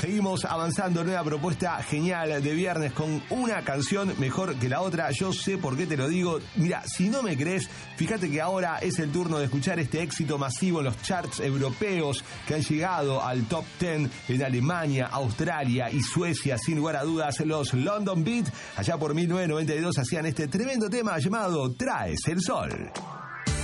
Seguimos avanzando, nueva propuesta genial de viernes con una canción mejor que la otra. Yo sé por qué te lo digo. Mira, si no me crees, fíjate que ahora es el turno de escuchar este éxito masivo en los charts europeos que han llegado al top 10 en Alemania, Australia y Suecia, sin lugar a dudas. Los London Beat, allá por 1992, hacían este tremendo tema llamado Traes el Sol.